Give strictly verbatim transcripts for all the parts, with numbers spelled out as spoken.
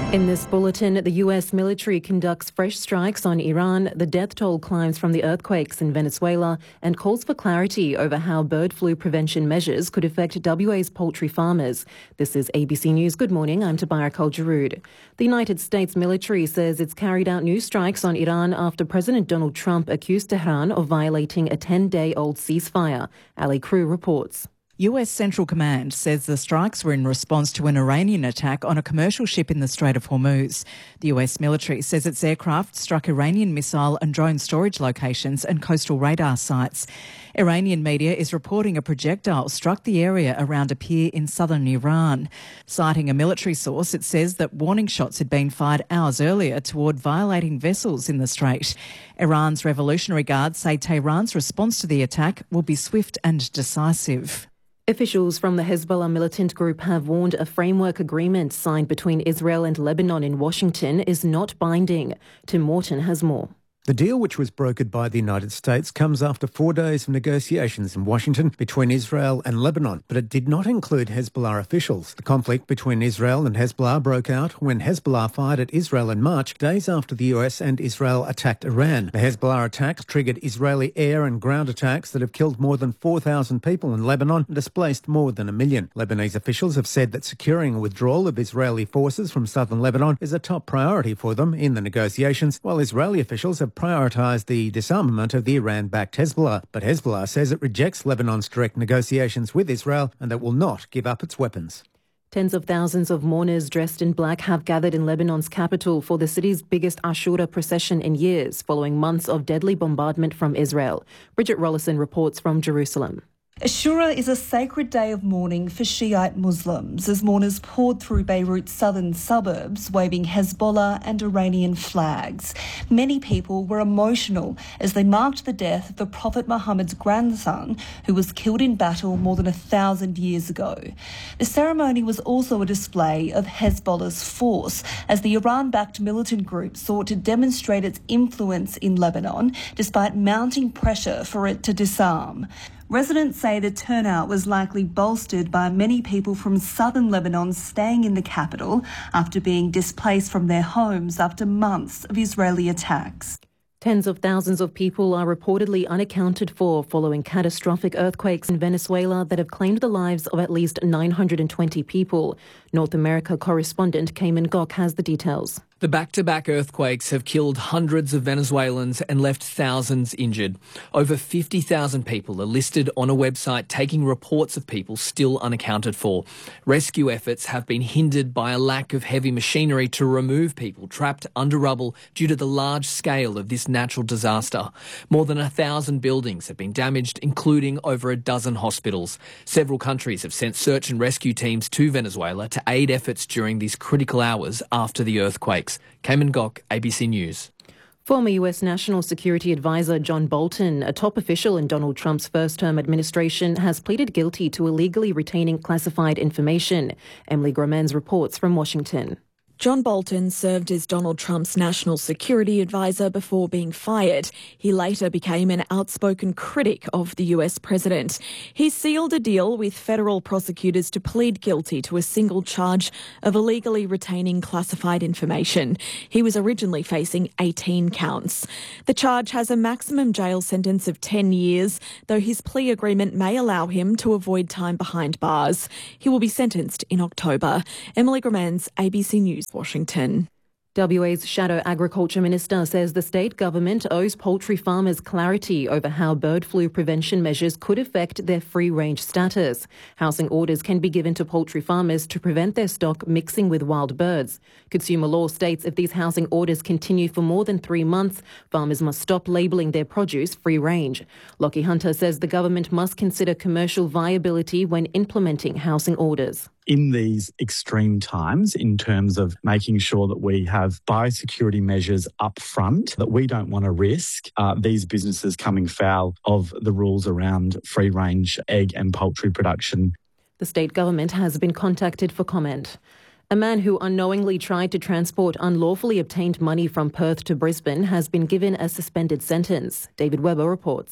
In this bulletin, the U S military conducts fresh strikes on Iran, the death toll climbs from the earthquakes in Venezuela, and calls for clarity over how bird flu prevention measures could affect W A's poultry farmers. This is A B C News. Good morning, I'm Tabarak Al-Jarood. The United States military says it's carried out new strikes on Iran after President Donald Trump accused Tehran of violating a ten-day-old ceasefire. Ali Crew reports. U S Central Command says the strikes were in response to an Iranian attack on a commercial ship in the Strait of Hormuz. The U S military says its aircraft struck Iranian missile and drone storage locations and coastal radar sites. Iranian media is reporting a projectile struck the area around a pier in southern Iran. Citing a military source, it says that warning shots had been fired hours earlier toward violating vessels in the strait. Iran's Revolutionary Guard say Tehran's response to the attack will be swift and decisive. Officials from the Hezbollah militant group have warned a framework agreement signed between Israel and Lebanon in Washington is not binding. Tim Morton has more. The deal, which was brokered by the United States, comes after four days of negotiations in Washington between Israel and Lebanon, but it did not include Hezbollah officials. The conflict between Israel and Hezbollah broke out when Hezbollah fired at Israel in March, days after the U S and Israel attacked Iran. The Hezbollah attacks triggered Israeli air and ground attacks that have killed more than four thousand people in Lebanon and displaced more than a million. Lebanese officials have said that securing a withdrawal of Israeli forces from southern Lebanon is a top priority for them in the negotiations, while Israeli officials have prioritised the disarmament of the Iran-backed Hezbollah. But Hezbollah says it rejects Lebanon's direct negotiations with Israel and that will not give up its weapons. Tens of thousands of mourners dressed in black have gathered in Lebanon's capital for the city's biggest Ashura procession in years, following months of deadly bombardment from Israel. Bridget Rollison reports from Jerusalem. Ashura is a sacred day of mourning for Shiite Muslims as mourners poured through Beirut's southern suburbs waving Hezbollah and Iranian flags. Many people were emotional as they marked the death of the Prophet Muhammad's grandson, who was killed in battle more than a thousand years ago. The ceremony was also a display of Hezbollah's force as the Iran-backed militant group sought to demonstrate its influence in Lebanon despite mounting pressure for it to disarm. Residents say the turnout was likely bolstered by many people from southern Lebanon staying in the capital after being displaced from their homes after months of Israeli attacks. Tens of thousands of people are reportedly unaccounted for following catastrophic earthquakes in Venezuela that have claimed the lives of at least nine hundred twenty people. North America correspondent Cayman Gok has the details. The back-to-back earthquakes have killed hundreds of Venezuelans and left thousands injured. Over fifty thousand people are listed on a website taking reports of people still unaccounted for. Rescue efforts have been hindered by a lack of heavy machinery to remove people trapped under rubble due to the large scale of this natural disaster. More than a thousand buildings have been damaged, including over a dozen hospitals. Several countries have sent search and rescue teams to Venezuela to aid efforts during these critical hours after the earthquakes. Cayman Gok, A B C News. Former U S National Security Advisor John Bolton, a top official in Donald Trump's first-term administration, has pleaded guilty to illegally retaining classified information. Emily Gromens reports from Washington. John Bolton served as Donald Trump's national security advisor before being fired. He later became an outspoken critic of the U S president. He sealed a deal with federal prosecutors to plead guilty to a single charge of illegally retaining classified information. He was originally facing eighteen counts. The charge has a maximum jail sentence of ten years, though his plea agreement may allow him to avoid time behind bars. He will be sentenced in October. Emily Gromens, A B C News, Washington. W A's Shadow Agriculture Minister says the state government owes poultry farmers clarity over how bird flu prevention measures could affect their free-range status. Housing orders can be given to poultry farmers to prevent their stock mixing with wild birds. Consumer law states if these housing orders continue for more than three months, farmers must stop labelling their produce free-range. Lockie Hunter says the government must consider commercial viability when implementing housing orders. In these extreme times, in terms of making sure that we have biosecurity measures up front, that we don't want to risk uh, these businesses coming foul of the rules around free-range egg and poultry production. The state government has been contacted for comment. A man who unknowingly tried to transport unlawfully obtained money from Perth to Brisbane has been given a suspended sentence. David Webber reports.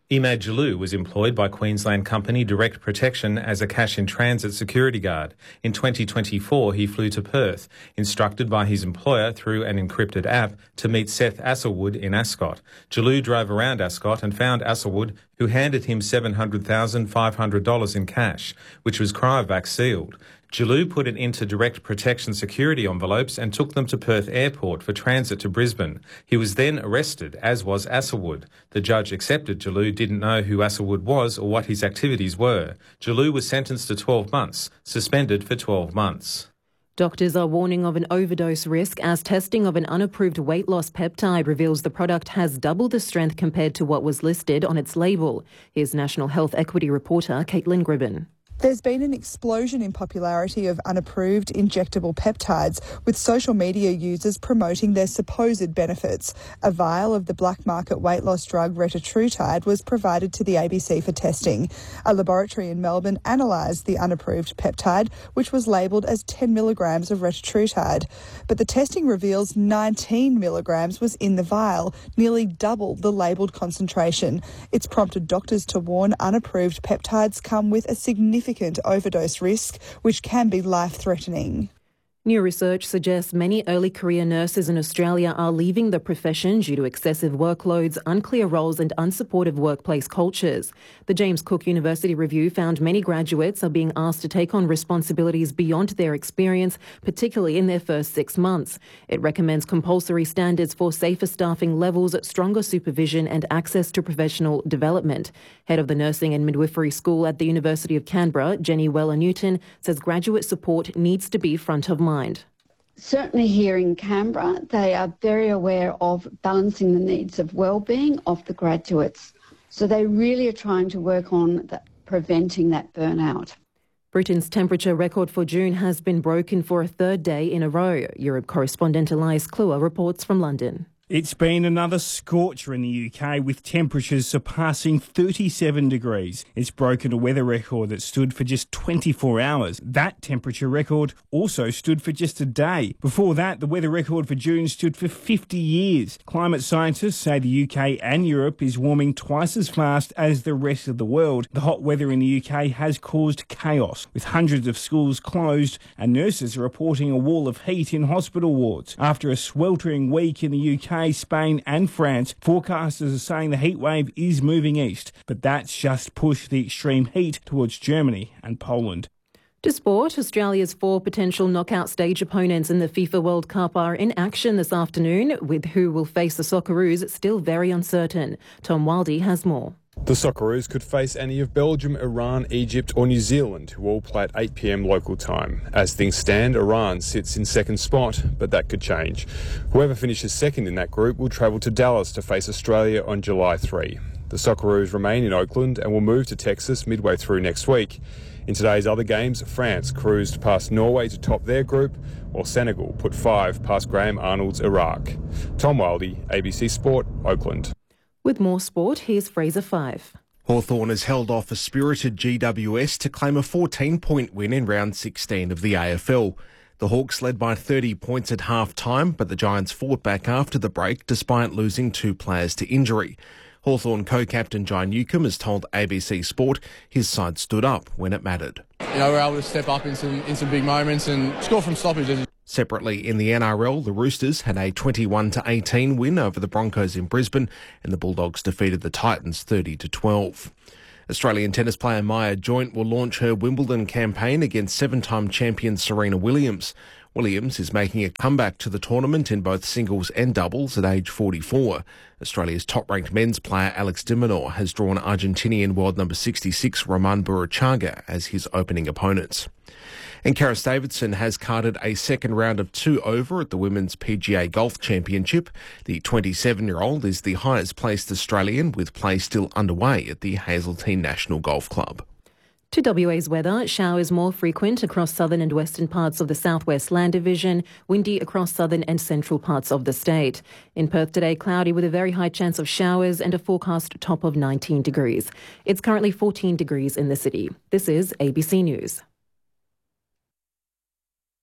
Emad Jalou was employed by Queensland company Direct Protection as a cash-in-transit security guard. In twenty twenty-four, he flew to Perth, instructed by his employer through an encrypted app to meet Seth Asselwood in Ascot. Jalou drove around Ascot and found Asselwood, who handed him seven hundred thousand five hundred dollars in cash, which was cryovac sealed. Jalou put it into Direct Protection security envelopes and took them to Perth Airport for transit to Brisbane. He was then arrested, as was Asselwood. The judge accepted Jalou didn't know who Asselwood was or what his activities were. Jalou was sentenced to twelve months, suspended for twelve months. Doctors are warning of an overdose risk as testing of an unapproved weight loss peptide reveals the product has double the strength compared to what was listed on its label. Here's National Health Equity reporter Caitlin Gribben. There's been an explosion in popularity of unapproved injectable peptides, with social media users promoting their supposed benefits. A vial of the black market weight loss drug retatrutide was provided to the A B C for testing. A laboratory in Melbourne analysed the unapproved peptide, which was labelled as ten milligrams of retatrutide. But the testing reveals nineteen milligrams was in the vial, nearly double the labelled concentration. It's prompted doctors to warn unapproved peptides come with a significant significant overdose risk, which can be life-threatening. New research suggests many early career nurses in Australia are leaving the profession due to excessive workloads, unclear roles and unsupportive workplace cultures. The James Cook University review found many graduates are being asked to take on responsibilities beyond their experience, particularly in their first six months. It recommends compulsory standards for safer staffing levels, stronger supervision and access to professional development. Head of the Nursing and Midwifery School at the University of Canberra, Jenny Weller-Newton, says graduate support needs to be front of mind. Certainly here in Canberra, they are very aware of balancing the needs of wellbeing of the graduates. So they really are trying to work on the, preventing that burnout. Britain's temperature record for June has been broken for a third day in a row. Europe correspondent Elias Kluwer reports from London. It's been another scorcher in the U K, with temperatures surpassing thirty-seven degrees. It's broken a weather record that stood for just twenty-four hours. That temperature record also stood for just a day. Before that, the weather record for June stood for fifty years. Climate scientists say the U K and Europe is warming twice as fast as the rest of the world. The hot weather in the U K has caused chaos, with hundreds of schools closed and nurses are reporting a wall of heat in hospital wards. After a sweltering week in the U K, Spain and France, forecasters are saying the heatwave is moving east, but that's just pushed the extreme heat towards Germany and Poland. To sport, Australia's four potential knockout stage opponents in the FIFA World Cup are in action this afternoon, with who will face the Socceroos still very uncertain. Tom Wildey has more. The Socceroos could face any of Belgium, Iran, Egypt or New Zealand, who all play at eight p m local time. As things stand, Iran sits in second spot, but that could change. Whoever finishes second in that group will travel to Dallas to face Australia on July third. The Socceroos remain in Oakland and will move to Texas midway through next week. In today's other games, France cruised past Norway to top their group, while Senegal put five past Graham Arnold's Iraq. Tom Wildey, A B C Sport, Oakland. With more sport, here's Fraser Five. Hawthorn has held off a spirited G W S to claim a fourteen point win in round sixteen of the A F L. The Hawks led by thirty points at half-time, but the Giants fought back after the break despite losing two players to injury. Hawthorn co-captain Jai Newcombe has told A B C Sport his side stood up when it mattered. You know, we're able to step up in some, in some big moments and score from stoppages. Separately, in the N R L, the Roosters had a twenty-one to eighteen win over the Broncos in Brisbane, and the Bulldogs defeated the Titans thirty to twelve. Australian tennis player Maya Joint will launch her Wimbledon campaign against seven-time champion Serena Williams. Williams is making a comeback to the tournament in both singles and doubles at age forty-four. Australia's top-ranked men's player Alex de Minaur has drawn Argentinian world number sixty-six Roman Burruchaga as his opening opponent. And Karis Davidson has carded a second round of two over at the Women's P G A Golf Championship. The twenty-seven-year-old is the highest-placed Australian, with play still underway at the Hazeltine National Golf Club. To W A's weather, showers more frequent across southern and western parts of the southwest land division, windy across southern and central parts of the state. In Perth today, cloudy with a very high chance of showers and a forecast top of nineteen degrees. It's currently fourteen degrees in the city. This is A B C News.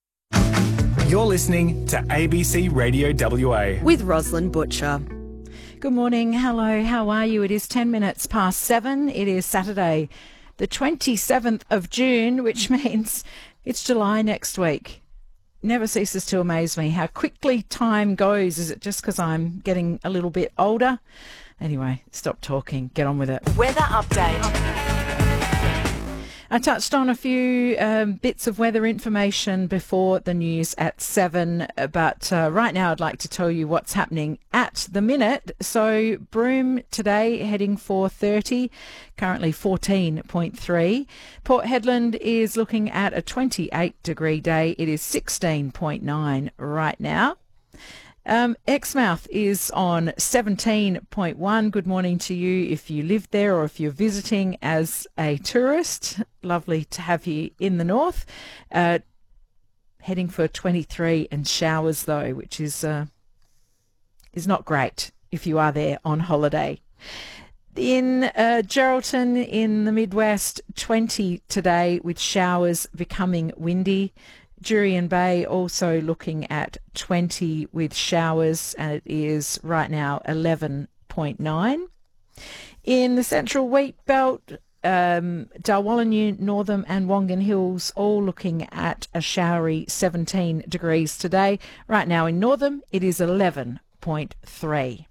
You're listening to A B C Radio W A. With Rosalind Butcher. Good morning. Hello. How are you? It is ten minutes past seven. It is Saturday, the twenty-seventh of June, which means it's July next week. Never ceases to amaze me how quickly time goes. Is it just because I'm getting a little bit older? Anyway, stop talking. Get on with it. Weather update. I touched on a few um, bits of weather information before the news at seven, but uh, right now I'd like to tell you what's happening at the minute. So Broome today heading for thirty, currently fourteen point three. Port Hedland is looking at a twenty-eight degree day. It is sixteen point nine right now. Um, Exmouth is on seventeen point one. Good morning to you if you live there or if you're visiting as a tourist. Lovely to have you in the north. Uh, heading for twenty-three and showers though, which is uh, is not great if you are there on holiday. In uh, Geraldton in the Midwest, twenty today with showers, becoming windy. Jurien Bay also looking at twenty with showers, and it is right now eleven point nine. In the Central Wheat Belt, um, Darwallinu, Northam and Wongan Hills all looking at a showery seventeen degrees today. Right now in Northam, it is eleven point three.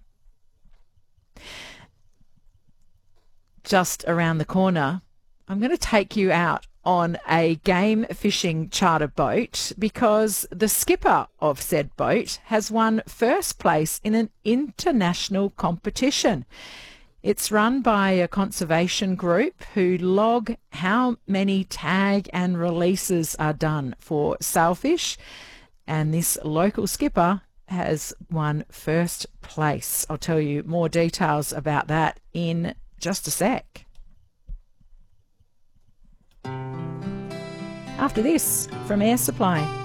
Just around the corner, I'm going to take you out on a game fishing charter boat because the skipper of said boat has won first place in an international competition. It's run by a conservation group who log how many tag and releases are done for sailfish, and this local skipper has won first place. I'll tell you more details about that in just a sec. After this, from Air Supply.